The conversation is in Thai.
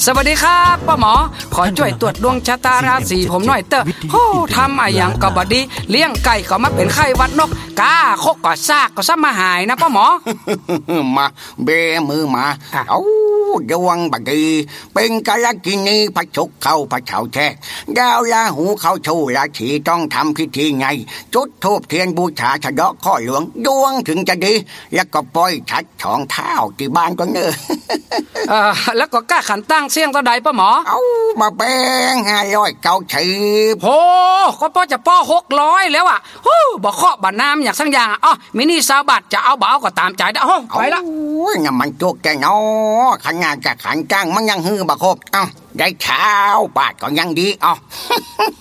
สวัสดีครับป้าหมอขอช่วยตรวจดวงชะตาราศีผมหน่อยเตอะโอ้ทำอะไรอย่างก็บ่ดีเลี้ยงไก่ก็มาเป็นไข้หวัดนกกาคกก็ซากก็ซ้ำมาหายนะป้าหมอมาเบมือมาเอาดวงบดีเป็นกาลกินีพระศุกร์เข้าพระเฉาแท้ดาวราหูเข้าชูราศีต้องทำพิธีไงจุดธูปเทียนบูชาสะเดาะข้อหลวงดวงถึงจะดีแล้วก็ปล่อยชัดช่องเท้าที่บ้านก็เนอะแล้วก็กล้าขันตั้งเสี่ยงตะใดป้าหมอเอามาแบ่ง590 โหก็ป้อจะป้อ600แล้วอ่ะฮู้บ่เคาะบ่น้ำอย่างสักอย่างอ๋อมินี่20 บาทจะเอาบ่เอาก็ตามใจได้ไปละโอ้ยงั้นมันจุกแกเนาะขนาดกับขันจ้างมันยังฮือบ่ครบได้เช้าบาทก็ยังดี